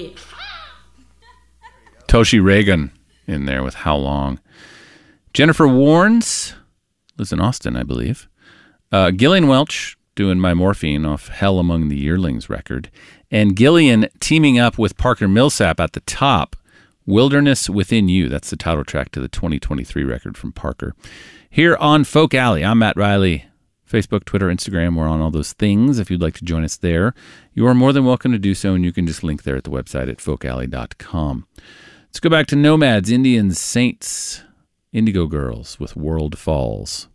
Toshi. Toshi Reagan in there with How Long. Jennifer Warnes lives in Austin, I believe. Gillian Welch doing My Morphine off Hell Among the Yearlings record. And Gillian teaming up with Parker Millsap at the top. Wilderness Within You. That's the title track to the 2023 record from Parker. Here on Folk Alley, I'm Matt Riley. Facebook, Twitter, Instagram, we're on all those things. If you'd like to join us there, you are more than welcome to do so, and you can just link there at the website at folkalley.com. Let's go back to Nomads, Indians, Saints, Indigo Girls with World Falls.